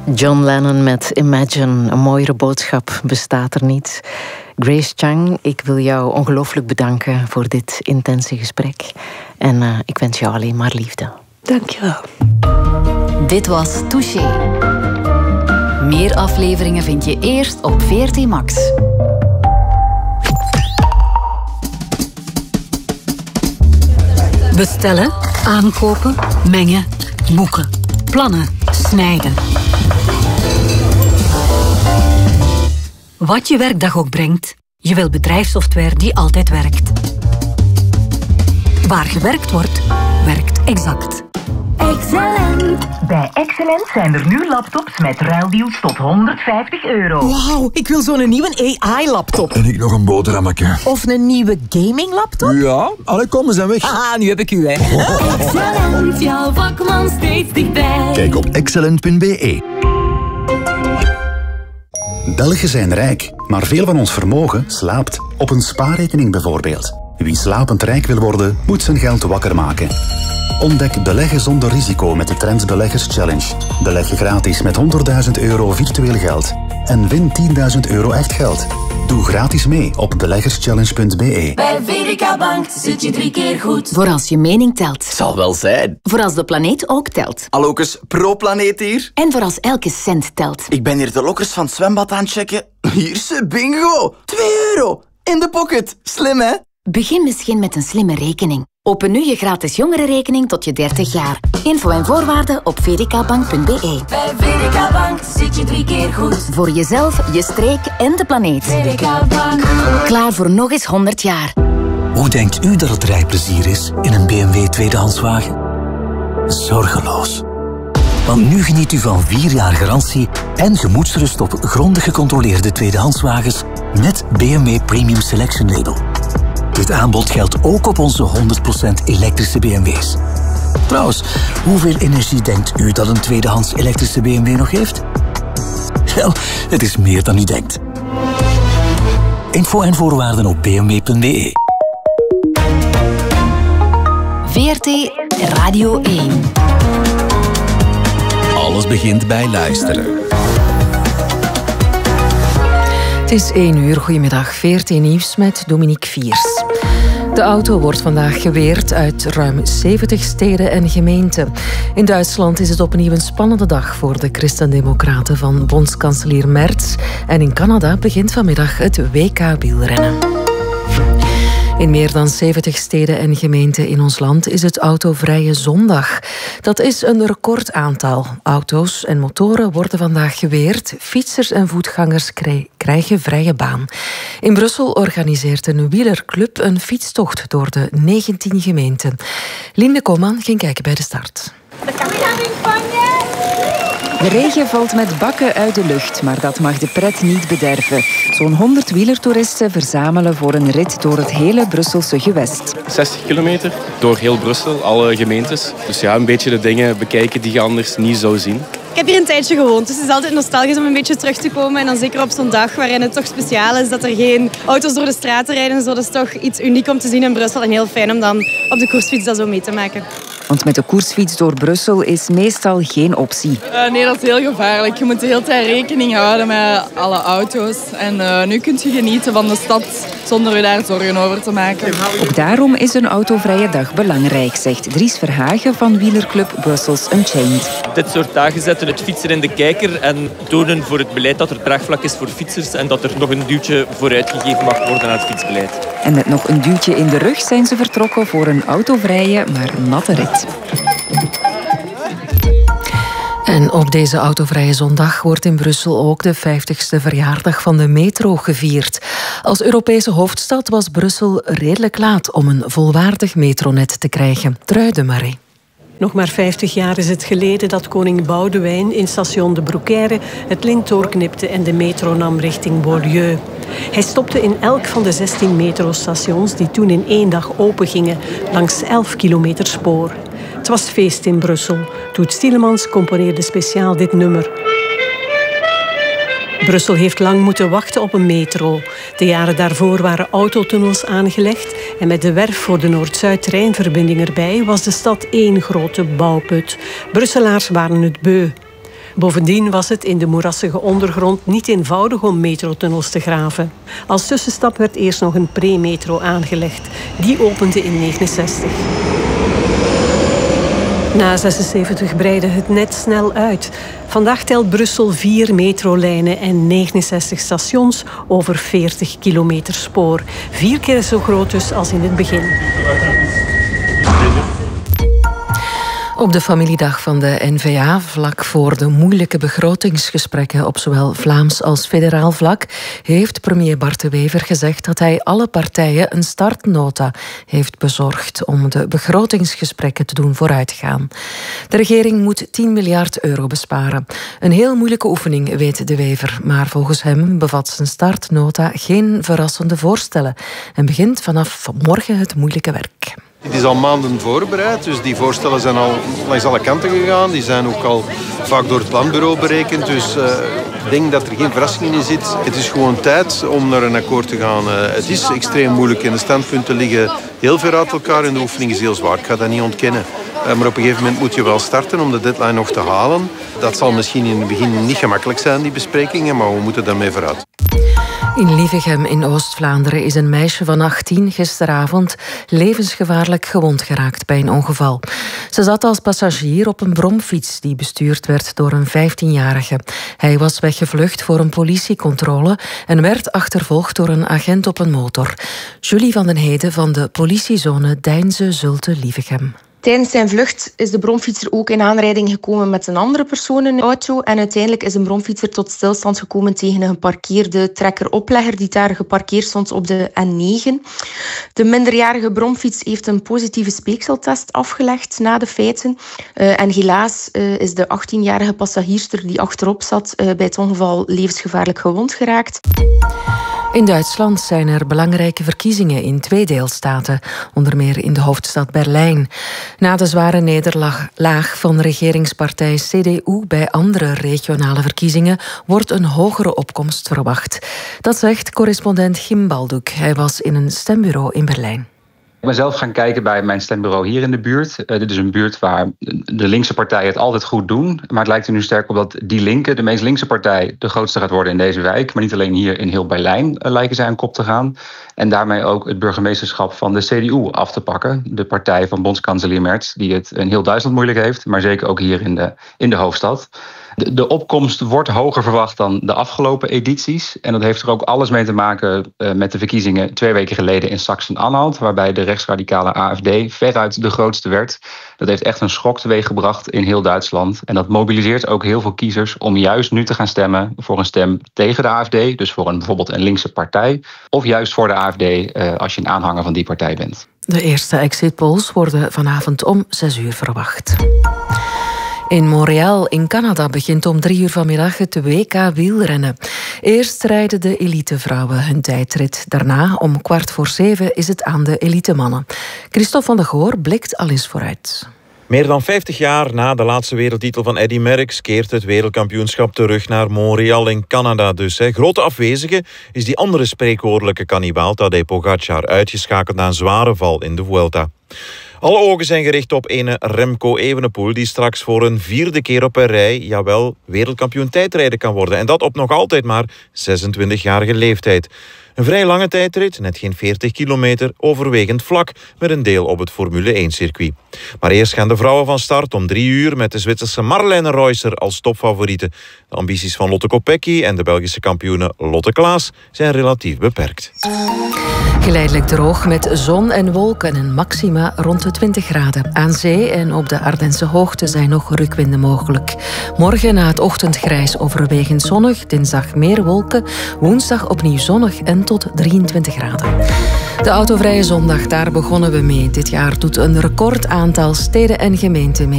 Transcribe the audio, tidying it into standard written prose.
John Lennon met Imagine. Een mooiere boodschap bestaat er niet. Grace Chang, ik wil jou ongelooflijk bedanken voor dit intense gesprek. En ik wens jou alleen maar liefde. Dank je wel. Dit was Touché. Meer afleveringen vind je eerst op VRT Max. Bestellen, aankopen, mengen, boeken, plannen, snijden. Wat je werkdag ook brengt, je wil bedrijfssoftware die altijd werkt. Waar gewerkt wordt, werkt Exact. Excellent. Bij Excellent zijn er nu laptops met ruildeals tot €150. Wauw, ik wil zo'n nieuwe AI-laptop. En ik nog een boterhammetje. Of een nieuwe gaming-laptop. Ja, allee, kom, we zijn weg. Haha, nu heb ik u, hè. Excellent, jouw vakman steeds dichtbij. Kijk op excellent.be. Belgen zijn rijk, maar veel van ons vermogen slaapt. Op een spaarrekening bijvoorbeeld. Wie slapend rijk wil worden, moet zijn geld wakker maken. Ontdek beleggen zonder risico met de Trends Beleggers Challenge. Beleg je gratis met €100.000 virtueel geld. En win €10.000 echt geld. Doe gratis mee op beleggerschallenge.be. Bij VDK Bank zit je 3 keer goed. Voor als je mening telt. Zal wel zijn. Voor als de planeet ook telt. Allokes, pro-planeet hier. En voor als elke cent telt. Ik ben hier de lokkers van het zwembad aan het checken. Hier ze, bingo. €2 in de pocket. Slim, hè? Begin misschien met een slimme rekening. Open nu je gratis jongerenrekening tot je 30 jaar. Info en voorwaarden op vdkbank.be. Bij VDK Bank zit je 3 keer goed. Voor jezelf, je streek en de planeet. VDK Bank. Klaar voor nog eens 100 jaar. Hoe denkt u dat het rijplezier is in een BMW tweedehandswagen? Zorgeloos. Want nu geniet u van 4 jaar garantie en gemoedsrust op grondig gecontroleerde tweedehandswagens met BMW Premium Selection Label. Dit aanbod geldt ook op onze 100% elektrische BMW's. Trouwens, hoeveel energie denkt u dat een tweedehands elektrische BMW nog heeft? Wel, het is meer dan u denkt. Info en voorwaarden op bmw.be. VRT Radio 1. Alles begint bij luisteren. Het is 1 uur. Goedemiddag. VRT Nieuws met Dominique Viers. De auto wordt vandaag geweerd uit ruim 70 steden en gemeenten. In Duitsland is het opnieuw een spannende dag voor de Christen-Democraten van bondskanselier Merz. En in Canada begint vanmiddag het WK-wielrennen. In meer dan 70 steden en gemeenten in ons land is het autovrije zondag. Dat is een recordaantal. Auto's en motoren worden vandaag geweerd. Fietsers en voetgangers krijgen vrije baan. In Brussel organiseert een wielerclub een fietstocht door de 19 gemeenten. Linde Koman ging kijken bij de start. De regen valt met bakken uit de lucht, maar dat mag de pret niet bederven. Zo'n 100 wielertoeristen verzamelen voor een rit door het hele Brusselse gewest. 60 kilometer door heel Brussel, alle gemeentes. Dus ja, een beetje de dingen bekijken die je anders niet zou zien. Ik heb hier een tijdje gewoond, dus het is altijd nostalgisch om een beetje terug te komen. En dan zeker op zo'n dag waarin het toch speciaal is dat er geen auto's door de straten rijden. Zo, dat is toch iets uniek om te zien in Brussel en heel fijn om dan op de koersfiets dat zo mee te maken. Want met de koersfiets door Brussel is meestal geen optie. Nee, dat is heel gevaarlijk. Je moet de hele tijd rekening houden met alle auto's. En nu kun je genieten van de stad zonder je daar zorgen over te maken. Ook daarom is een autovrije dag belangrijk, zegt Dries Verhagen van wielerclub Brussels Unchained. Dit soort dagen zetten het fietsen in de kijker en tonen voor het beleid dat er draagvlak is voor fietsers en dat er nog een duwtje vooruit gegeven mag worden aan het fietsbeleid. En met nog een duwtje in de rug zijn ze vertrokken voor een autovrije, maar natte rit. En op deze autovrije zondag wordt in Brussel ook de 50ste verjaardag van de metro gevierd. Als Europese hoofdstad was Brussel redelijk laat om een volwaardig metronet te krijgen. Truide Marie. Nog maar 50 jaar is het geleden dat koning Boudewijn in station de Broekère het lint doorknipte en de metro nam richting Beaulieu. Hij stopte in elk van de 16 metrostations die toen in 1 dag open gingen, langs 11 kilometer spoor. Het was feest in Brussel. Toet Stielemans componeerde speciaal dit nummer. Brussel heeft lang moeten wachten op een metro. De jaren daarvoor waren autotunnels aangelegd en met de werf voor de Noord-Zuid-treinverbinding erbij was de stad één grote bouwput. Brusselaars waren het beu. Bovendien was het in de moerassige ondergrond niet eenvoudig om metrotunnels te graven. Als tussenstap werd eerst nog een pre-metro aangelegd. Die opende in 1969. Na 76 breidde het net snel uit. Vandaag telt Brussel 4 metrolijnen en 69 stations over 40 kilometer spoor. 4 keer zo groot dus als in het begin. Op de familiedag van de N-VA, vlak voor de moeilijke begrotingsgesprekken op zowel Vlaams als federaal vlak, heeft premier Bart De Wever gezegd dat hij alle partijen een startnota heeft bezorgd om de begrotingsgesprekken te doen vooruitgaan. De regering moet 10 miljard euro besparen. Een heel moeilijke oefening, weet De Wever, maar volgens hem bevat zijn startnota geen verrassende voorstellen en begint vanaf morgen het moeilijke werk. Het is al maanden voorbereid, dus die voorstellen zijn al langs alle kanten gegaan. Die zijn ook al vaak door het planbureau berekend. Dus ik denk dat er geen verrassing in zit. Het is gewoon tijd om naar een akkoord te gaan. Het is extreem moeilijk en de standpunten liggen heel ver uit elkaar en de oefening is heel zwaar. Ik ga dat niet ontkennen. Maar op een gegeven moment moet je wel starten om de deadline nog te halen. Dat zal misschien in het begin niet gemakkelijk zijn, die besprekingen, maar we moeten daarmee vooruit. In Lievegem in Oost-Vlaanderen is een meisje van 18 gisteravond levensgevaarlijk gewond geraakt bij een ongeval. Ze zat als passagier op een bromfiets die bestuurd werd door een 15-jarige. Hij was weggevlucht voor een politiecontrole en werd achtervolgd door een agent op een motor. Julie van den Heden van de politiezone Deinze-Zulte-Lievegem. Tijdens zijn vlucht is de bromfietser ook in aanrijding gekomen met een andere persoon in de auto. En uiteindelijk is een bromfietser tot stilstand gekomen tegen een geparkeerde trekker-oplegger die daar geparkeerd stond op de N9. De minderjarige bromfiets heeft een positieve speekseltest afgelegd na de feiten. En helaas is de 18-jarige passagierster die achterop zat bij het ongeval levensgevaarlijk gewond geraakt. In Duitsland zijn er belangrijke verkiezingen in 2 deelstaten, onder meer in de hoofdstad Berlijn. Na de zware nederlaag van regeringspartij CDU bij andere regionale verkiezingen wordt een hogere opkomst verwacht. Dat zegt correspondent Gim Balduk. Hij was in een stembureau in Berlijn. Ik ben zelf gaan kijken bij mijn stembureau hier in de buurt. Dit is een buurt waar de linkse partijen het altijd goed doen. Maar het lijkt er nu sterk op dat die linke, de meest linkse partij, de grootste gaat worden in deze wijk. Maar niet alleen hier in heel Berlijn lijken zij aan kop te gaan. En daarmee ook het burgemeesterschap van de CDU af te pakken. De partij van bondskanselier Merz, die het in heel Duitsland moeilijk heeft. Maar zeker ook hier in de hoofdstad. De opkomst wordt hoger verwacht dan de afgelopen edities. En dat heeft er ook alles mee te maken met de verkiezingen 2 weken geleden in Sachsen-Anhalt, waarbij de rechtsradicale AfD veruit de grootste werd. Dat heeft echt een schok teweeggebracht in heel Duitsland. En dat mobiliseert ook heel veel kiezers om juist nu te gaan stemmen voor een stem tegen de AfD. Dus voor bijvoorbeeld een linkse partij. Of juist voor de AfD als je een aanhanger van die partij bent. De eerste exit polls worden vanavond om 6 uur verwacht. In Montreal in Canada begint om 3 uur vanmiddag het WK wielrennen. Eerst rijden de elitevrouwen hun tijdrit. Daarna om 6:15 is het aan de elitemannen. Christophe van der Goor blikt al eens vooruit. Meer dan 50 jaar na de laatste wereldtitel van Eddy Merckx keert het wereldkampioenschap terug naar Montreal in Canada. Dus grote afwezige is die andere spreekwoordelijke kannibaal Tadej Pogačar, uitgeschakeld na een zware val in de Vuelta. Alle ogen zijn gericht op ene Remco Evenepoel, die straks voor een 4e keer op een rij, jawel, wereldkampioen tijdrijden kan worden. En dat op nog altijd maar 26-jarige leeftijd. Een vrij lange tijdrit, net geen 40 kilometer, overwegend vlak, met een deel op het Formule 1-circuit. Maar eerst gaan de vrouwen van start om 3 uur met de Zwitserse Marlene Reusser als topfavoriete. De ambities van Lotte Kopecky en de Belgische kampioene Lotte Klaas zijn relatief beperkt. Geleidelijk droog met zon en wolken en maxima rond de 20 graden. Aan zee en op de Ardense hoogte zijn nog rukwinden mogelijk. Morgen na het ochtendgrijs overwegend zonnig, dinsdag meer wolken, woensdag opnieuw zonnig en tot 23 graden. De autovrije zondag, daar begonnen we mee. Dit jaar doet een recordaantal steden en gemeenten mee.